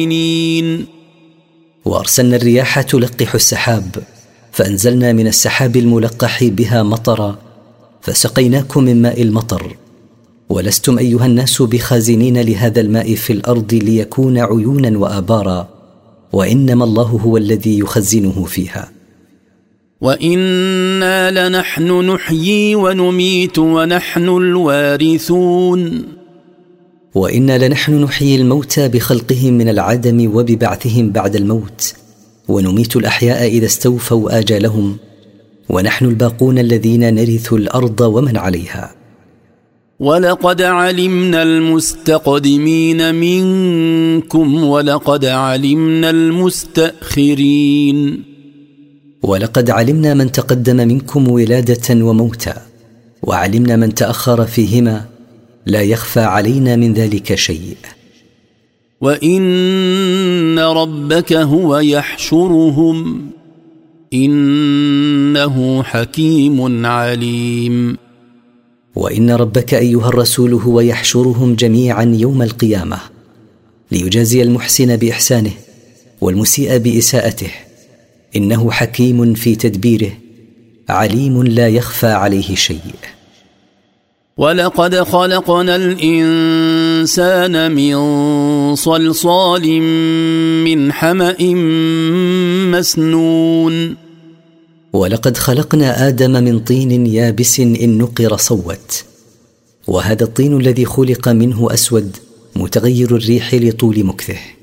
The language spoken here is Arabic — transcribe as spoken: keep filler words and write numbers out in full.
وأرسلنا الرياح تلقح السحاب فأنزلنا من السحاب الملقح بها مطرا فسقيناكم من ماء المطر، ولستم أيها الناس بخازنين لهذا الماء في الأرض ليكون عيونا وآبارا، وإنما الله هو الذي يخزنه فيها. وإنا لنحن نحيي ونميت ونحن الوارثون. وإنا لنحن نحيي الموتى بخلقهم من العدم وببعثهم بعد الموت، ونميت الأحياء إذا استوفوا آجالهم، ونحن الباقون الذين نرث الأرض ومن عليها. ولقد علمنا المستقدمين منكم ولقد علمنا المستأخرين. ولقد علمنا من تقدم منكم ولادة وموتا، وعلمنا من تأخر فيهما، لا يخفى علينا من ذلك شيء. وإن ربك هو يحشرهم إنه حكيم عليم. وإن ربك أيها الرسول هو يحشرهم جميعا يوم القيامة ليجازي المحسن بإحسانه والمسيء بإساءته، إنه حكيم في تدبيره عليم لا يخفى عليه شيء. ولقد خلقنا الإنسان من صلصال من حمأ مسنون. ولقد خلقنا آدم من طين يابس إن نقر صوت، وهذا الطين الذي خلق منه أسود متغير الريح لطول مكثه.